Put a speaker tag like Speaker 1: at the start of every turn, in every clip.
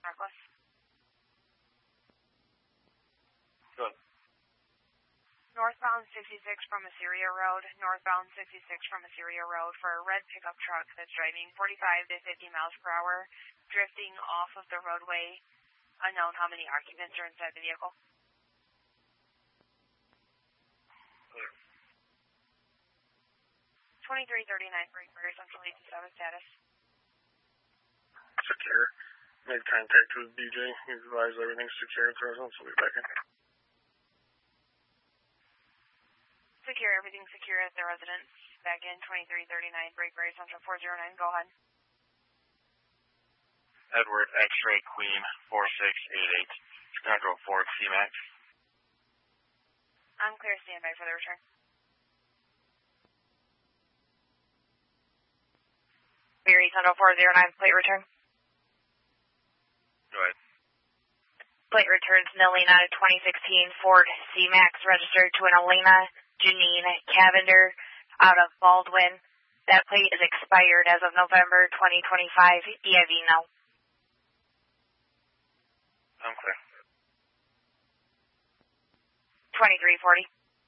Speaker 1: Northwest.
Speaker 2: Good.
Speaker 1: Northbound 66 from Assyria Road, northbound 66 from Assyria Road for a red pickup truck that's driving 45 to 50 miles per hour, drifting off of the roadway. Unknown how many occupants are inside the vehicle.
Speaker 2: Clear.
Speaker 1: 2339 Breakers, Central 87 status.
Speaker 2: Secure. Made contact with DJ. He advised everything's secure at present, so we'll be back in.
Speaker 1: Secure, everything secure at the residence. Back in 2339 Breakers, Central 409. Go ahead.
Speaker 2: Edward X-Ray Queen 4688. Control 4 C-Max.
Speaker 1: I'm clear, standby for the return. Berry Central 409, plate return.
Speaker 2: Go ahead.
Speaker 1: Plate returns an Elena 2016 Ford C-Max registered to an Elena Janine Cavender out of Baldwin. That plate is expired as of November 2025. EIV no.
Speaker 2: I'm clear.
Speaker 1: 2340.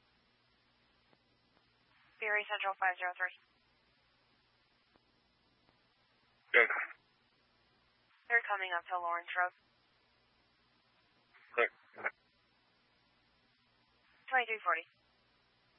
Speaker 1: Berry Central 503.
Speaker 2: Good.
Speaker 1: They're coming up to Lawrence Road.
Speaker 2: Clear.
Speaker 1: 2340.